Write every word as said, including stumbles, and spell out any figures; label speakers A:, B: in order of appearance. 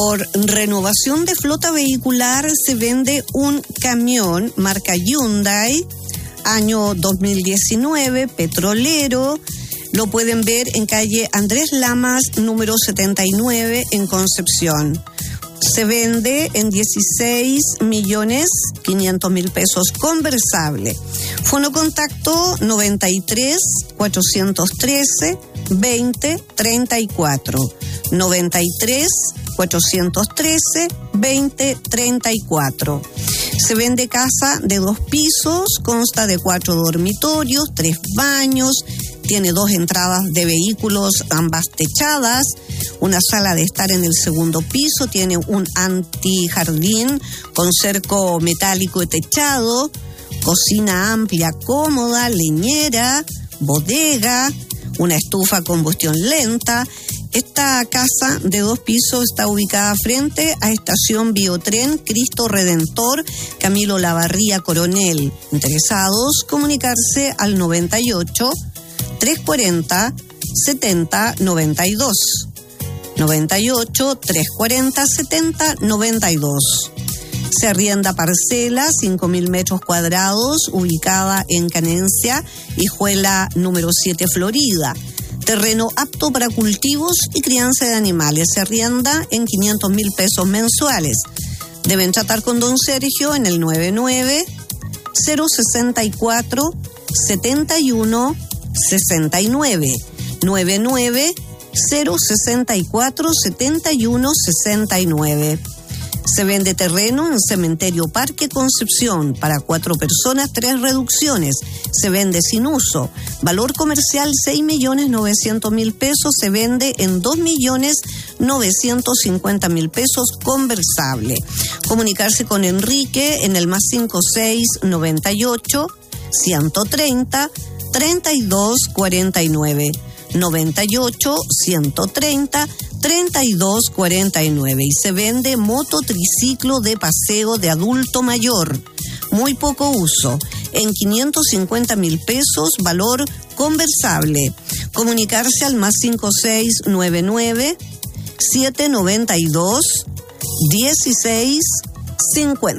A: Por renovación de flota vehicular se vende un camión marca Hyundai, año dos mil diecinueve, petrolero. Lo pueden ver en calle Andrés Lamas, número setenta y nueve, en Concepción. Se vende en dieciséis millones quinientos mil pesos conversable. Fonocontacto noventa y tres, cuatrocientos trece, veinte, treinta y cuatro. noventa y tres, cuatrocientos trece, veinte, treinta y cuatro. Se vende casa de dos pisos, consta de cuatro dormitorios, tres baños, tiene dos entradas de vehículos, ambas techadas, una sala de estar en el segundo piso, tiene un antijardín con cerco metálico y techado, cocina amplia, cómoda, leñera, bodega, una estufa a combustión lenta. Esta casa de dos pisos está ubicada frente a Estación Biotren Cristo Redentor, Camilo Lavarría Coronel. Interesados, comunicarse al noventa y ocho, trescientos cuarenta, setenta, noventa y dos. noventa y ocho, trescientos cuarenta, setenta, noventa y dos. Se arrienda parcela, cinco mil metros cuadrados, ubicada en Canencia, Hijuela número siete, Florida. Terreno apto para cultivos y crianza de animales. Se arrienda en quinientos mil pesos mensuales. Deben tratar con don Sergio en el noventa y nueve, cero sesenta y cuatro, setenta y uno, sesenta y nueve. noventa y nueve, cero sesenta y cuatro, setenta y uno, sesenta y nueve. Se vende terreno en Cementerio Parque Concepción para cuatro personas, tres reducciones. Se vende sin uso. Valor comercial seis millones novecientos mil pesos. Se vende en dos millones novecientos cincuenta mil pesos conversable. Comunicarse con Enrique en el más cincuenta y seis, noventa y ocho, ciento treinta, treinta y dos, cuarenta y nueve. noventa y ocho, ciento treinta, treinta y dos, cuarenta y nueve. Y se vende mototriciclo de paseo de adulto mayor, muy poco uso, en quinientos cincuenta mil pesos, valor conversable. Comunicarse al más cincuenta y seis, noventa y nueve, setecientos noventa y dos, dieciséis, cincuenta.